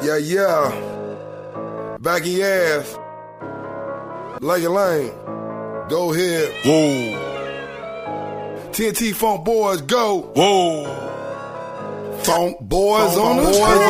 Yeah. Back in your ass. Like a lane. Go ahead. Whoa. TNT Funk Boys, go. Whoa. Funk Boys on the